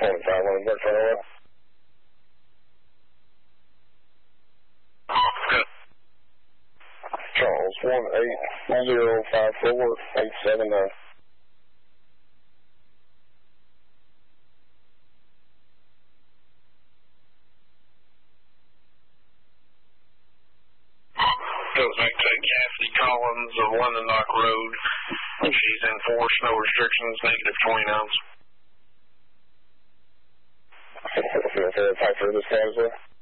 25 on Burke Road. Charles, 18054-879. Goes back to Cassidy Collins of London Dock Road. She's enforced no restrictions, -20 ounce. Feel free to type for this casually.